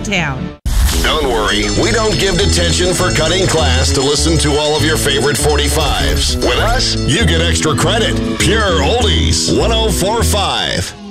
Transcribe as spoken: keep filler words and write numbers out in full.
downtown. Don't worry, we don't give detention for cutting class to listen to all of your favorite forty-fives. With us, you get extra credit. Pure Oldies, one oh four point five.